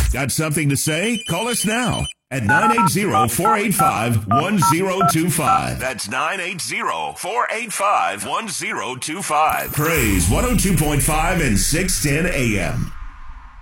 Got something to say? Call us now at 980-485-1025. That's 980-485-1025. Praise 102.5 and 610 AM.